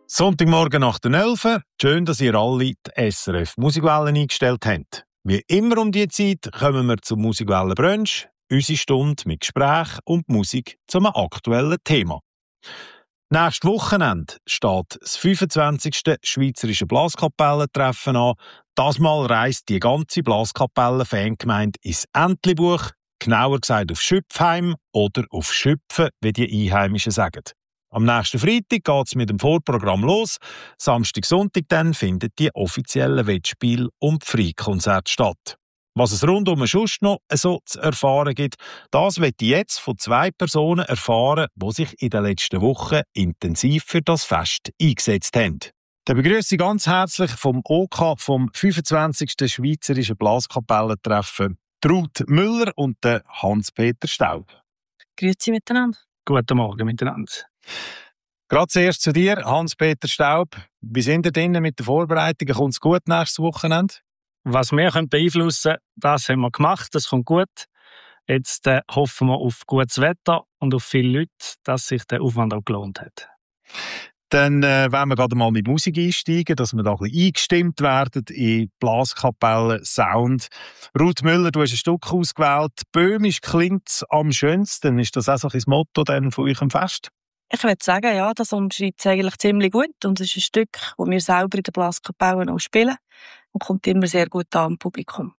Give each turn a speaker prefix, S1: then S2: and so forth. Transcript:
S1: Sonntagmorgen nach den 11 Uhr. Schön, dass ihr alle die SRF Musikwellen eingestellt habt. Wie immer um diese Zeit kommen wir zum Musikwellen Brunch, unsere Stunde mit Gespräch und Musik zum aktuellen Thema. Nächstes Wochenende steht das 25. Schweizerische Blaskapellentreffen an. Das Mal reist die ganze Blaskapellen-Fangemeinde ins Entlebuch, genauer gesagt auf Schüpfheim oder auf Schüpfen, wie die Einheimischen sagen. Am nächsten Freitag geht es mit dem Vorprogramm los. Samstag, Sonntag dann findet die offiziellen Wettspiele und Freikonzerte statt. Was es rundum sonst noch so zu erfahren gibt, das möchte ich jetzt von 2 Personen erfahren, die sich in den letzten Wochen intensiv für das Fest eingesetzt haben. Ich begrüße Sie ganz herzlich vom OK, vom 25. Schweizerischen Blaskapellentreffen, Ruth Müller und Hans-Peter Staub.
S2: Grüezi miteinander.
S3: Guten Morgen miteinander.
S1: Gerade zuerst zu dir, Hans-Peter Staub. Wie sind ihr denn mit den Vorbereitungen? Kommt es gut nächstes Wochenende?
S3: Was wir beeinflussen können, das haben wir gemacht, das kommt gut. Jetzt hoffen wir auf gutes Wetter und auf viele Leute, dass sich der Aufwand auch gelohnt hat.
S1: Dann wollen wir gerade mal mit Musik einsteigen, dass wir da ein bisschen eingestimmt werden in Blaskapellen-Sound. Ruth Müller, du hast ein Stück ausgewählt. «Böhmisch klingt am schönsten». Ist das auch so ein Motto dann von eurem Fest?
S2: Ich würde sagen, ja, das umschreibt es eigentlich ziemlich gut. Und es ist ein Stück, das wir selber in der Blaskapelle auch spielen und kommt immer sehr gut an im Publikum.